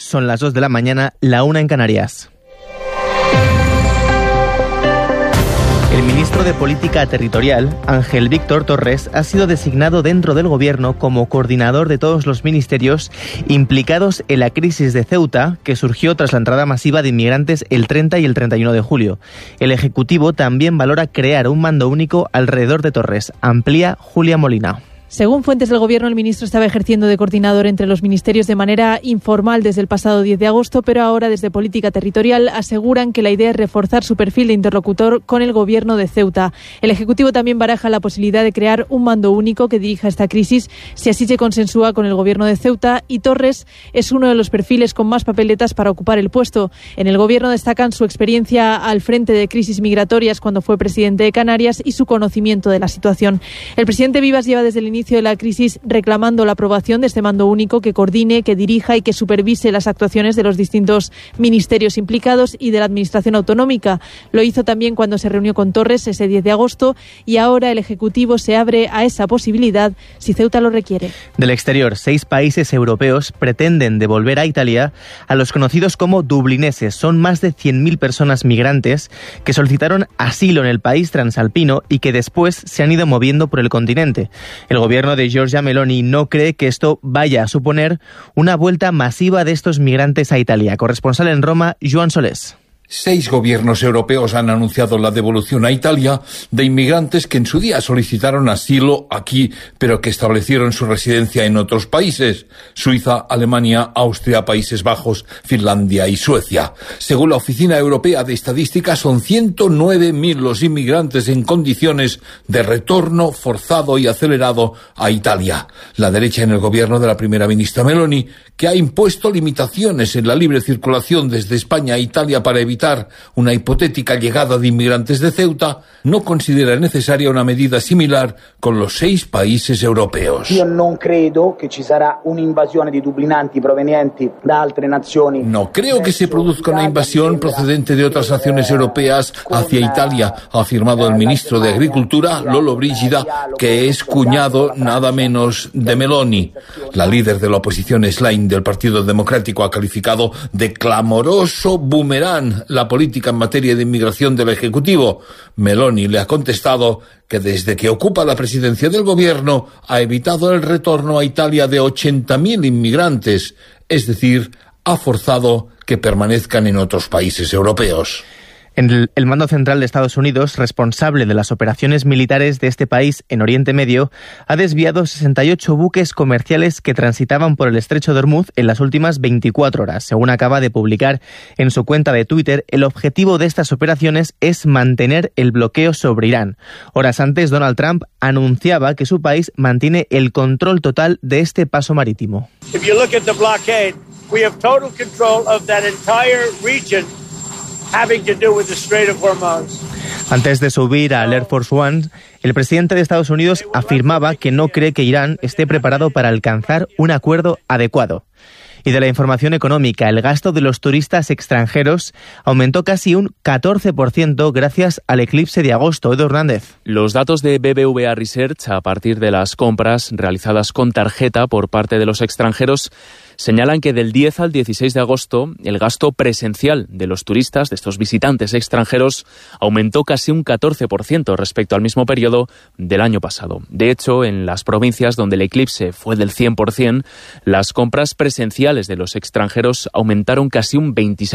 son las 2 de la mañana, la 1 en Canarias. El ministro de Política Territorial, Ángel Víctor Torres, ha sido designado dentro del Gobierno como coordinador de todos los ministerios implicados en la crisis de Ceuta, que surgió tras la entrada masiva de inmigrantes el 30 y el 31 de julio. El Ejecutivo también valora crear un mando único alrededor de Torres. Amplía Julia Molina. Según fuentes del Gobierno, el ministro estaba ejerciendo de coordinador entre los ministerios de manera informal desde el pasado 10 de agosto, pero ahora desde Política Territorial aseguran que la idea es reforzar su perfil de interlocutor con el Gobierno de Ceuta. El Ejecutivo también baraja la posibilidad de crear un mando único que dirija esta crisis, si así se consensúa con el Gobierno de Ceuta, y Torres es uno de los perfiles con más papeletas para ocupar el puesto. En el Gobierno destacan su experiencia al frente de crisis migratorias cuando fue presidente de Canarias y su conocimiento de la situación. El presidente Vivas lleva desde el inicio de la crisis reclamando la aprobación de este mando único que coordine, que dirija y que supervise las actuaciones de los distintos ministerios implicados y de la Administración autonómica. Lo hizo también cuando se reunió con Torres ese 10 de agosto y ahora el Ejecutivo se abre a esa posibilidad si Ceuta lo requiere. Del exterior, 6 países europeos pretenden devolver a Italia a los conocidos como dublineses. Son más de 100.000 personas migrantes que solicitaron asilo en el país transalpino y que después se han ido moviendo por el continente. El gobierno de Giorgia Meloni no cree que esto vaya a suponer una vuelta masiva de estos migrantes a Italia. Corresponsal en Roma, Joan Solés. 6 gobiernos europeos han anunciado la devolución a Italia de inmigrantes que en su día solicitaron asilo aquí, pero que establecieron su residencia en otros países: Suiza, Alemania, Austria, Países Bajos, Finlandia y Suecia. Según la Oficina Europea de Estadística, son 109.000 los inmigrantes en condiciones de retorno forzado y acelerado a Italia. La derecha en el gobierno de la primera ministra Meloni, que ha impuesto limitaciones en la libre circulación desde España a Italia para evitar una hipotética llegada de inmigrantes de Ceuta, no considera necesaria una medida similar con los 6 países europeos. No creo que se produzca una invasión procedente de otras naciones europeas hacia Italia, ha afirmado el ministro de Agricultura, Lollo Brigida, que es cuñado nada menos de Meloni. La líder de la oposición, Schlein, del Partido Democrático, ha calificado de clamoroso boomerang la política en materia de inmigración del Ejecutivo. Meloni le ha contestado que desde que ocupa la presidencia del gobierno ha evitado el retorno a Italia de 80.000 inmigrantes, es decir, ha forzado que permanezcan en otros países europeos. El Mando Central de Estados Unidos, responsable de las operaciones militares de este país en Oriente Medio, ha desviado 68 buques comerciales que transitaban por el Estrecho de Hormuz en las últimas 24 horas. Según acaba de publicar en su cuenta de Twitter, el objetivo de estas operaciones es mantener el bloqueo sobre Irán. Horas antes, Donald Trump anunciaba que su país mantiene el control total de este paso marítimo. If you look at the blockade, we have total control of that entire region having to do with the Strait of Hormuz. Antes de subir al Air Force One, el presidente de Estados Unidos afirmaba que no cree que Irán esté preparado para alcanzar un acuerdo adecuado. Y de la información económica, el gasto de los turistas extranjeros aumentó casi un 14% gracias al eclipse de agosto. Edu Hernández. Los datos de BBVA Research, a partir de las compras realizadas con tarjeta por parte de los extranjeros, señalan que del 10 al 16 de agosto el gasto presencial de los turistas, de estos visitantes extranjeros, aumentó casi un 14% respecto al mismo periodo del año pasado. De hecho, en las provincias donde el eclipse fue del 100%, las compras presenciales de los extranjeros aumentaron casi un 26%.